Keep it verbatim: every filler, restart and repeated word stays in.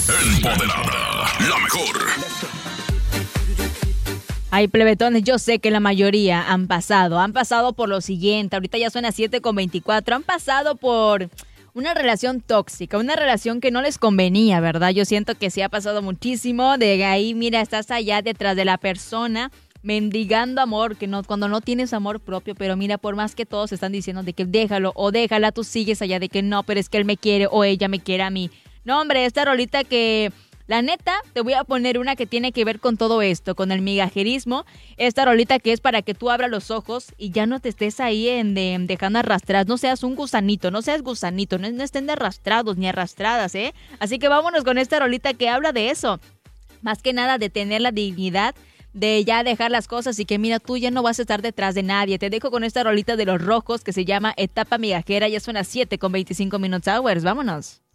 Empoderada, la mejor. Ay, plebetones, yo sé que la mayoría han pasado, han pasado por lo siguiente, ahorita ya son las siete con veinticuatro, han pasado por una relación tóxica, una relación que no les convenía, ¿verdad? Yo siento que sí ha pasado muchísimo, de ahí, mira, estás allá detrás de la persona, mendigando amor, que no, cuando no tienes amor propio, pero mira, por más que todos están diciendo de que déjalo o déjala, tú sigues allá de que no, pero es que él me quiere o ella me quiere a mí. No, hombre, esta rolita que... La neta, te voy a poner una que tiene que ver con todo esto, con el migajerismo. Esta rolita que es para que tú abras los ojos y ya no te estés ahí en de, dejando arrastrar. No seas un gusanito, no seas gusanito, no, no estén de arrastrados ni arrastradas, ¿eh? Así que vámonos con esta rolita que habla de eso. Más que nada de tener la dignidad de ya dejar las cosas y que mira, tú ya no vas a estar detrás de nadie. Te dejo con esta rolita de Los Rojos que se llama Etapa Migajera. Ya son las siete con veinticinco minutos hours. Vámonos.